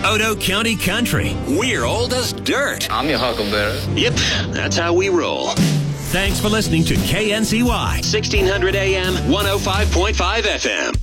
Otoe County Country. We're old as dirt. I'm your huckleberry. Yep, that's how we roll. Thanks for listening to KNCY 1600 AM 105.5 FM.